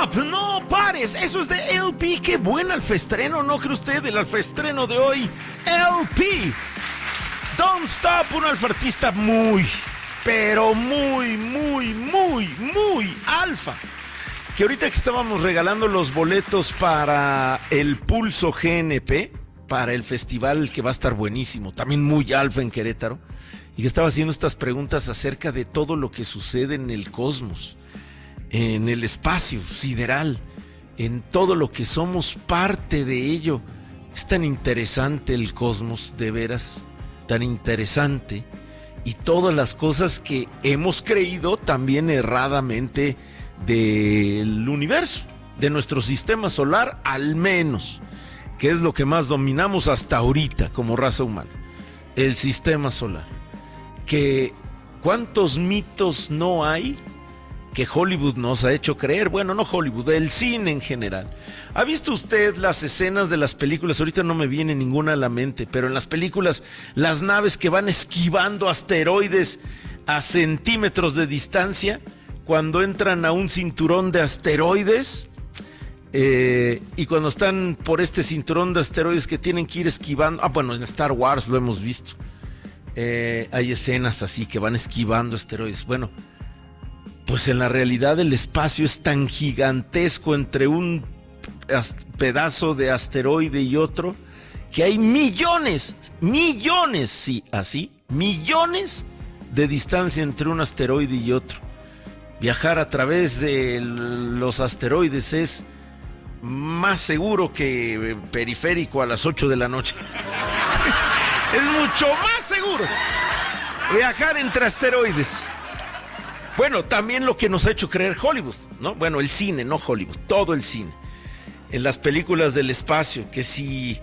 Stop, no pares. Eso es de LP. Qué buen alfaestreno, ¿no cree usted? El alfaestreno de hoy, LP. Don't Stop, un alfartista muy, pero muy alfa. Que ahorita que estábamos regalando los boletos para el Pulso GNP, para el festival que va a estar buenísimo, también muy alfa en Querétaro, y que estaba haciendo estas preguntas acerca de todo lo que sucede en el cosmos, en el espacio sideral, en todo lo que somos parte de ello. Es tan interesante el cosmos, de veras, tan interesante, y todas las cosas que hemos creído también erradamente del universo, de nuestro sistema solar al menos, que es lo que más dominamos hasta ahorita como raza humana, el sistema solar. Que cuántos mitos no hay que Hollywood nos ha hecho creer. Bueno, no Hollywood, el cine en general. ¿Ha visto usted las escenas de las películas? Ahorita no me viene ninguna a la mente, pero en las películas, las naves que van esquivando asteroides a centímetros de distancia, cuando entran a un cinturón de asteroides, y cuando están por este cinturón de asteroides que tienen que ir esquivando, bueno, en Star Wars lo hemos visto, hay escenas así que van esquivando asteroides. Bueno, pues en la realidad el espacio es tan gigantesco entre un pedazo de asteroide y otro, que hay millones, sí, así, millones de distancia entre un asteroide y otro. Viajar a través de los asteroides es más seguro que periférico a las 8 de la noche. Es mucho más seguro viajar entre asteroides. Bueno, también lo que nos ha hecho creer Hollywood, ¿no? Bueno, el cine, no Hollywood, todo el cine. En las películas del espacio, que si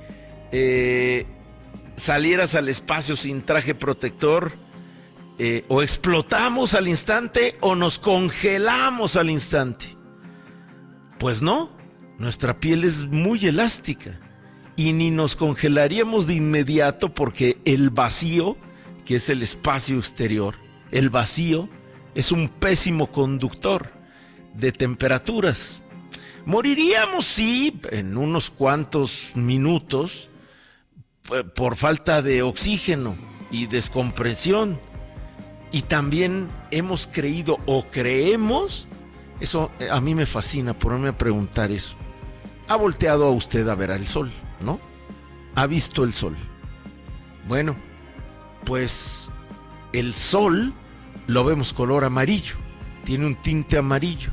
salieras al espacio sin traje protector, o explotamos al instante o nos congelamos al instante. Pues no, nuestra piel es muy elástica y ni nos congelaríamos de inmediato, porque el vacío, que es el espacio exterior, el vacío es un pésimo conductor de temperaturas. Moriríamos, sí, en unos cuantos minutos por falta de oxígeno y descompresión. Y también hemos creído o creemos, eso a mí me fascina, ponerme a preguntar eso. ¿Ha volteado a usted a ver al sol, no? ¿Ha visto el sol? Bueno, pues el sol lo vemos color amarillo, tiene un tinte amarillo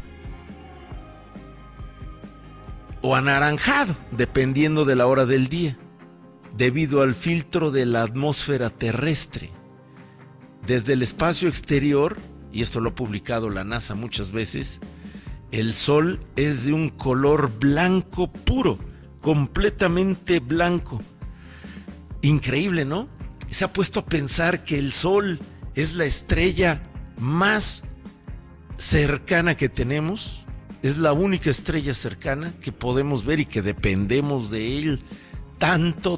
o anaranjado, dependiendo de la hora del día, debido al filtro de la atmósfera terrestre. Desde el espacio exterior, y esto lo ha publicado la NASA muchas veces, el sol es de un color blanco puro, completamente blanco. Increíble, ¿no? Se ha puesto a pensar que el sol es la estrella más cercana que tenemos, es la única estrella cercana que podemos ver y que dependemos de él tanto.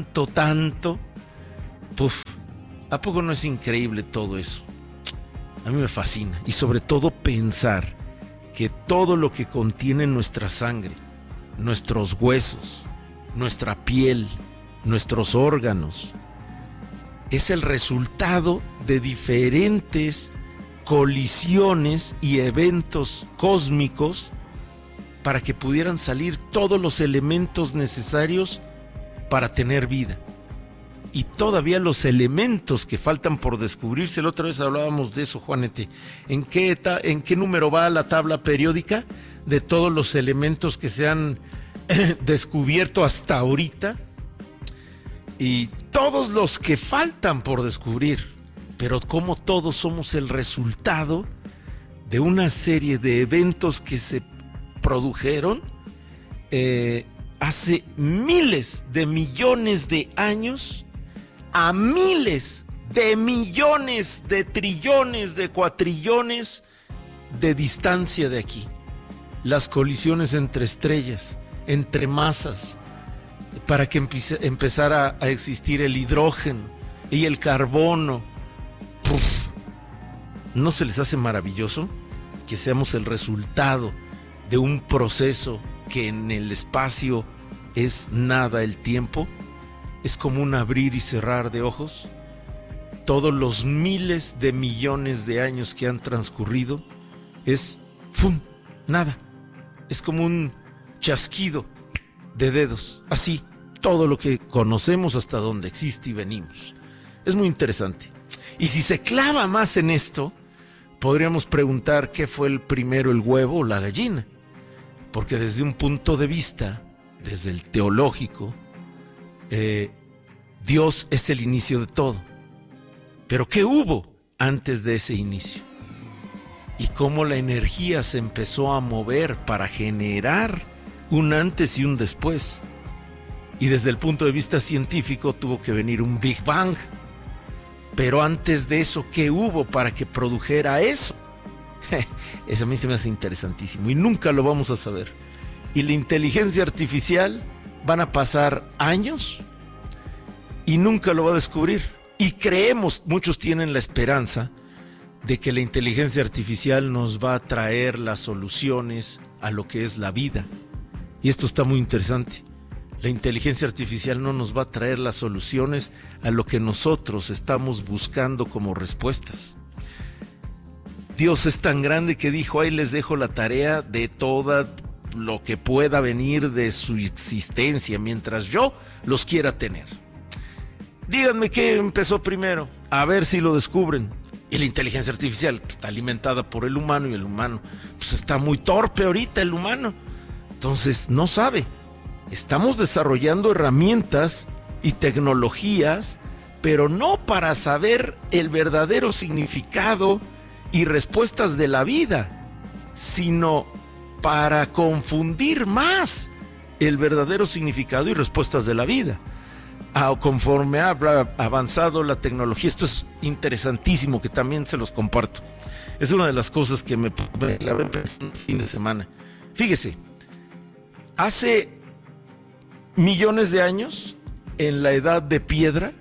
Puf, ¿a poco no es increíble todo eso? A mí me fascina, y sobre todo pensar que todo lo que contiene nuestra sangre, nuestros huesos, nuestra piel, nuestros órganos, es el resultado de diferentes colisiones y eventos cósmicos para que pudieran salir todos los elementos necesarios para tener vida. Y todavía los elementos que faltan por descubrirse. La otra vez hablábamos de eso, Juanete. ¿En qué número va la tabla periódica de todos los elementos que se han descubierto hasta ahorita? Y todos los que faltan por descubrir. Pero como todos somos el resultado de una serie de eventos que se produjeron hace miles de millones de años, a miles de millones, de trillones, de cuatrillones de distancia de aquí. Las colisiones entre estrellas, entre masas, para que empezara a existir el hidrógeno y el carbono. Uf, ¿no se les hace maravilloso que seamos el resultado de un proceso que en el espacio es nada el tiempo, es como un abrir y cerrar de ojos. Todos los miles de millones de años que han transcurrido es ¡fum! Nada. Es como un chasquido de dedos. Así, todo lo que conocemos hasta donde existe y venimos. Es muy interesante. Y si se clava más en esto, podríamos preguntar qué fue el primero, el huevo o la gallina. Porque desde un punto de vista, desde el teológico, Dios es el inicio de todo. Pero ¿qué hubo antes de ese inicio? Y cómo la energía se empezó a mover para generar un antes y un después. Y desde el punto de vista científico tuvo que venir un Big Bang. Pero antes de eso, ¿qué hubo para que produjera eso? Eso a mí se me hace interesantísimo y nunca lo vamos a saber. Y la inteligencia artificial van a pasar años y nunca lo va a descubrir. Y creemos, muchos tienen la esperanza de que la inteligencia artificial nos va a traer las soluciones a lo que es la vida. Y esto está muy interesante. La inteligencia artificial no nos va a traer las soluciones a lo que nosotros estamos buscando como respuestas. Dios es tan grande que dijo, ahí les dejo la tarea de todo lo que pueda venir de su existencia mientras yo los quiera tener. Díganme qué empezó primero, a ver si lo descubren. Y la inteligencia artificial está alimentada por el humano y el humano pues está muy torpe ahorita, el humano. Entonces no sabe. Estamos desarrollando herramientas y tecnologías, pero no para saber el verdadero significado y respuestas de la vida, sino para confundir más el verdadero significado y respuestas de la vida. Conforme ha avanzado la tecnología, esto es interesantísimo, que también se los comparto. Es una de las cosas que me clavé pensando el fin de semana. Fíjese, hace millones de años, en la edad de piedra,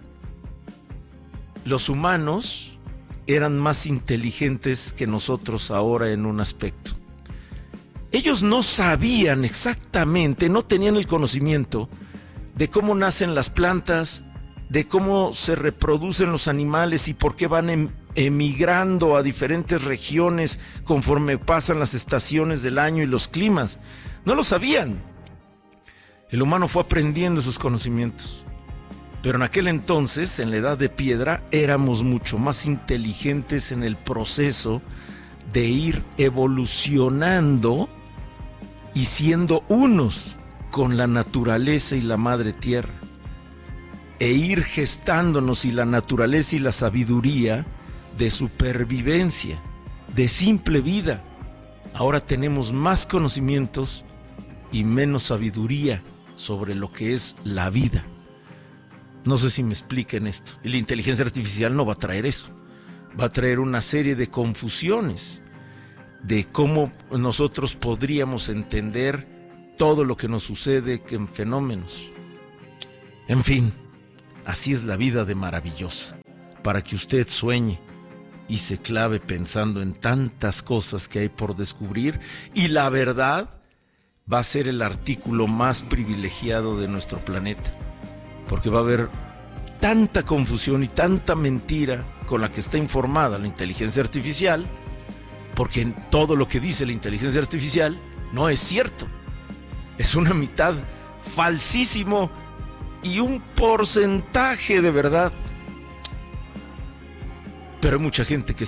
los humanos eran más inteligentes que nosotros ahora en un aspecto. Ellos no sabían exactamente, no tenían el conocimiento de cómo nacen las plantas, de cómo se reproducen los animales y por qué van emigrando a diferentes regiones conforme pasan las estaciones del año y los climas. No lo sabían. El humano fue aprendiendo esos conocimientos. Pero en aquel entonces, en la edad de piedra, éramos mucho más inteligentes en el proceso de ir evolucionando y siendo unos con la naturaleza y la madre tierra, e ir gestándonos y la naturaleza y la sabiduría de supervivencia, de simple vida. Ahora tenemos más conocimientos y menos sabiduría sobre lo que es la vida. No sé si me expliquen esto. Y la inteligencia artificial no va a traer eso. Va a traer una serie de confusiones de cómo nosotros podríamos entender todo lo que nos sucede en fenómenos. En fin, así es la vida de maravillosa, para que usted sueñe y se clave pensando en tantas cosas que hay por descubrir, y la verdad va a ser el artículo más privilegiado de nuestro planeta, porque va a haber tanta confusión y tanta mentira con la que está informada la inteligencia artificial, porque todo lo que dice la inteligencia artificial no es cierto. Es una mitad falsísimo y un porcentaje de verdad. Pero hay mucha gente que